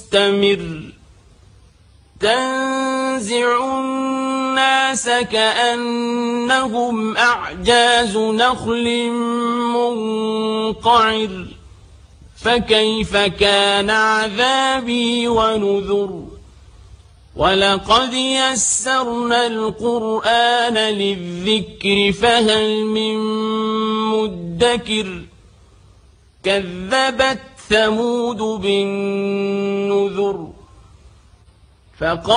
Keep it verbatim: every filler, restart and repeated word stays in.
مستمر تنزع الناس كأنهم أعجاز نخل منقعر فكيف كان عذابي ونذر ولقد يسرنا القرآن للذكر فهل من مدكر كذبت ثمود بالنذر فقال